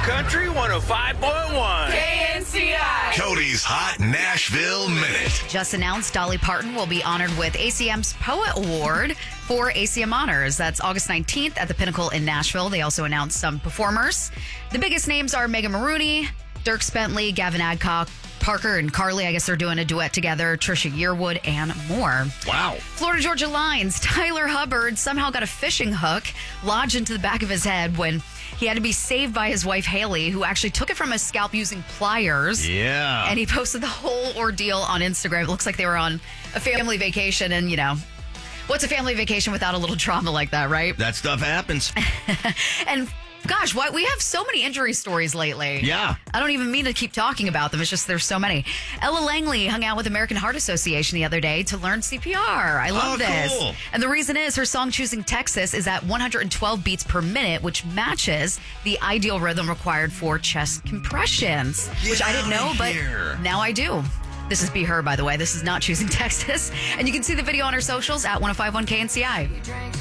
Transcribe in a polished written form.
Country 105.1. KNCI. Cody's Hot Nashville Minute. Just announced Dolly Parton will be honored with ACM's Poet Award for ACM Honors. That's August 19th at the Pinnacle in Nashville. They also announced some performers. The biggest names are Megan Maroney, Dierks Bentley, Gavin Adcock, Parker and Carly. I guess they're doing a duet together, Trisha Yearwood, and more. Wow. Florida Georgia Lines, Tyler Hubbard somehow got a fishing hook lodged into the back of his head when he had to be saved by his wife, Haley, who actually took it from his scalp using pliers. Yeah. And he posted the whole ordeal on Instagram. It looks like they were on a family vacation, and, you know, what's a family vacation without a little drama like that, right? That stuff happens. And gosh, why we have so many injury stories lately. Yeah. I don't even mean to keep talking about them. It's just there's so many. Ella Langley hung out with American Heart Association the other day to learn CPR. I love this. Cool. And the reason is her song Choosing Texas is at 112 beats per minute, which matches the ideal rhythm required for chest compressions, which I didn't know, but now I do. This is Be Her, by the way. This is not Choosing Texas. And you can see the video on her socials at 1051 KNCI.